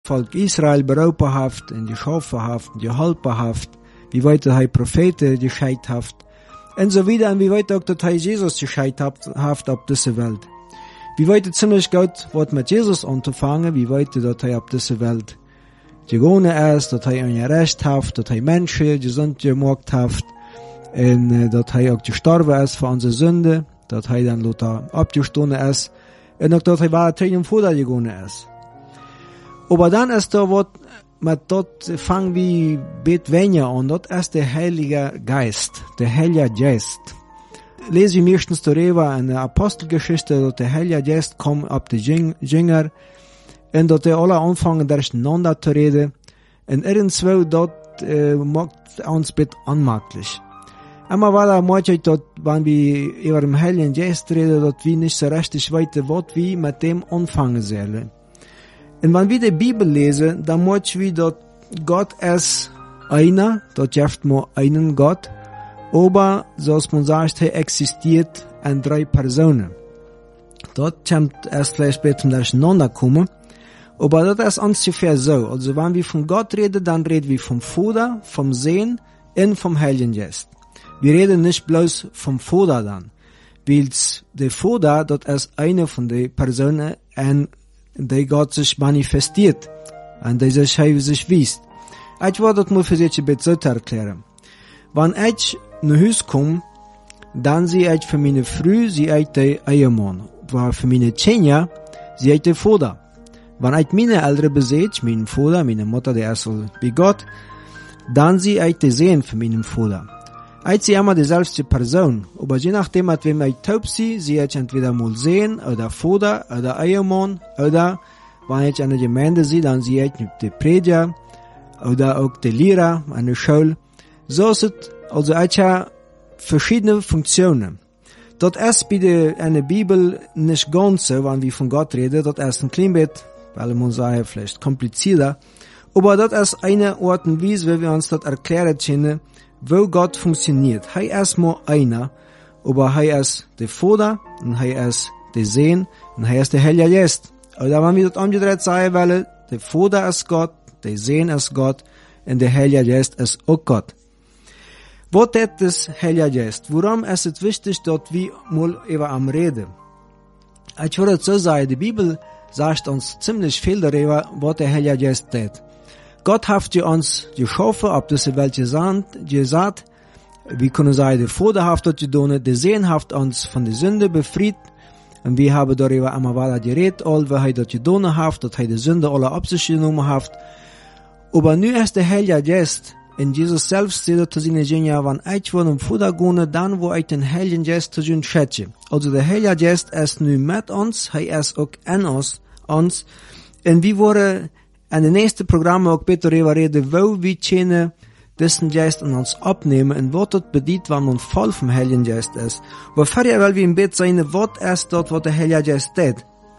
Volk Israel beropenhaft en geschaffenhaft en geholpenhaft, wie weit hij Propheten gescheit haft, en so wieder, en wie weit auch dat hij Jesus gescheit haft op deze Welt. Wie weit ziemlich gut wat mit Jesus anzufangen, wie weit dat hij op deze Welt gegangen ist, dat hij een recht haft, dat hij Menschen gesund gemacht haft, en dat hij ook gestorben ist für unsere Sünde, dat hij dann Luther abgestoßen ist, en ook dat hij war tegen Vater gegangen ist. Aber dann ist da was, mit dort fangen wir bet weniger an, dort ist der Heilige Geist, der Heilige Geist. Lesen wir meistens darüber in der Apostelgeschichte, dass der Heilige Geist kommt ab die Jünger, und dass die alle anfangen, durcheinander zu reden, und irgendwo dort macht uns bet anmaglich. Immer war da manchmal, dass, wenn wir über den Heiligen Geist reden, dass wir nicht so richtig weiter, was wir mit dem anfangen sollen. Und wenn wir die Bibel lesen, dann möchten wir, dass Gott ist einer, dort gibt man einen Gott, aber, so als man sagt, er existiert in 3 Personen. Dort kommt es vielleicht später durcheinander kommen, aber das ist ungefähr so. Also wenn wir von Gott reden, dann reden wir vom Vater, vom Sohn und vom Heiligen Geist. Wir reden nicht bloß vom Vater dann, weil der Vater, das ist eine von den Personen, und die Gott sich manifestiert, und die sich wiest. Ich wollte das mal für sich ein bisschen so erklären. Wenn ich nach Hause komme, dann sehe ich für meine Frau, sehe ich den Ehemann. Weil für meine Kinder, sehe ich den Vater. Wenn ich meine Eltern besehe, meinen Vater, meine Mutter, der ist wie Gott, dann sehe ich den Sehen für meinen Vater. Ich sehe immer dieselbe Person, aber je nachdem, mit wem ich taub sehe ich entweder mal Sehen, oder Vater, oder Ehemann, oder wenn ich eine Gemeinde sehe, dann sehe ich den Prediger, oder auch den Lehrer, eine Schule. So ist es, also ich habe verschiedene Funktionen. Das ist bei der Bibel nicht ganz so, wenn wir von Gott reden, das ist ein klein bisschen, weil man sagt, vielleicht komplizierter, aber das ist eine Art und Weise, wie wir uns das erklären können, wo Gott funktioniert. Er ist nur einer, aber er ist der Vater, und er ist der Sohn, und er ist der Heilige Geist. Oder wenn wir das umgedreht sagen wollen, der Vater ist Gott, der Sohn ist Gott, und der Heilige Geist ist auch Gott. Was ist das Heilige Geist? Warum ist es wichtig, dass wir mal über am reden? Ich würde so sagen, die Bibel sagt uns ziemlich viel darüber, was der Heilige Geist tut. Gott hat uns geschaffen, auf diese Welt gesagt, wir können sagen, der Vater hat das getan, der Sohn hat uns von der Sünde befreit, und wir haben darüber einmal weiter geredet, wie er das getan hat, dass er die Sünde alle auf sich genommen hat. Aber nun ist der Heilige Geist, und Jesus selbst sagt zu seinen Jüngern, wenn ich von dem Vater gehe, dann wo ich den Heiligen Geist zu tun schätze. Also der Heilige Geist ist nun mit uns, er ist auch in uns, und wir wollen in den nächsten Programmen auch bitte darüber reden, wo wir können diesen Geist in uns abnehmen und was das bedeutet, wenn man voll vom Heiligen Geist ist. Aber vorher wollen wir im Bett sein, was ist dort, was der Heilige Geist tut.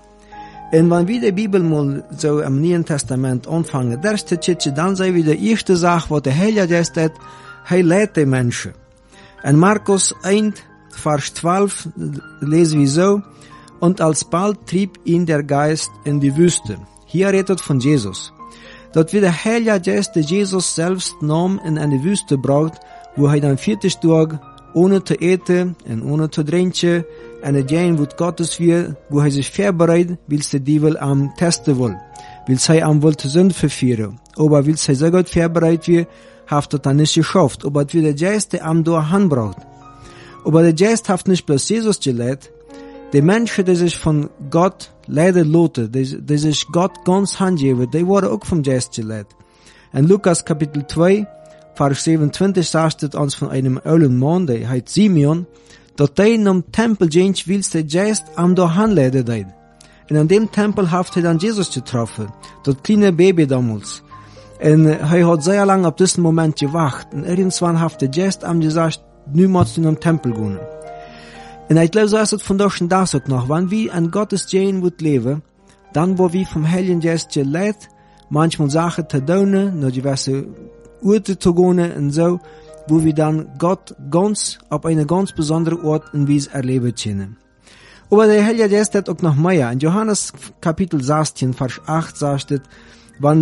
Und wenn wir die Bibel mal so im Neuen Testament anfangen, der erste Kapitel, dann sehen wir die erste Sache, was der Heilige Geist tut, er lädt die Menschen. In Markus 1, Vers 12 lesen wir so, und alsbald trieb ihn der Geist in die Wüste. Hier redet von Jesus. Dort wird der Heilige Geist, der Jesus selbst nahm in eine Wüste braucht, wo er dann 40 Tage ohne zu eten und ohne zu trinken, eine gehen, wo Gottes wir, wo er sich vorbereitet, will der Teufel am testen will, will er am wohl zu Sünde verführen. Aber will er so gut vorbereitet wird, hat er dann nicht geschafft. Aber es wird der Geist, der am da Hand braucht. Aber der Geist hat nicht bloß Jesus gelehrt, die Menschen, die sich von Gott leiden lassen, die sich Gott ganz hingeben, die wurden auch vom Geist gelehrt. In Lukas Kapitel 2, Vers 27 sagt es uns von einem alten Mann, der heißt Simeon, dass der in einem Tempel gehen will, der Geist am da handleiten. Und an dem Tempel hat er dann Jesus getroffen, das kleine Baby damals. Und er hat sehr lange auf diesen Moment gewartet. Und irgendwann hat der Geist am gesagt, niemals in einem Tempel gehen. Und ich glaube, so ist es von da schon das auch noch. Wenn wir an Gottes Gehen leben, dann wo wir vom Heiligen Geist gelehrt, manchmal Sachen zu tun, noch gewisse Orte zu gehen und so, wo wir dann Gott ganz, auf eine ganz besondere Art und Weise erleben können. Aber der Heilige Geist hat auch noch mehr. In Johannes Kapitel 16, Vers 8 sagt es,